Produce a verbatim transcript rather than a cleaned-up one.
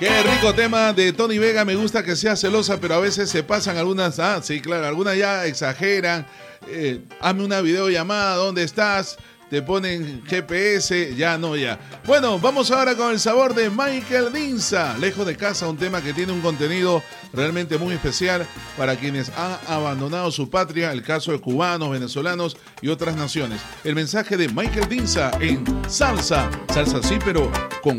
Qué rico tema de Tony Vega. Me gusta que sea celosa, pero a veces se pasan algunas. Ah, sí, claro, algunas ya exageran. Eh, hazme una videollamada, ¿dónde estás? Te ponen G P S, ya no, ya. Bueno, vamos ahora con el sabor de Michael Dinsa. Lejos de casa, un tema que tiene un contenido realmente muy especial para quienes han abandonado su patria, el caso de cubanos, venezolanos y otras naciones. El mensaje de Michael Dinsa en Salsa. Salsa sí, pero con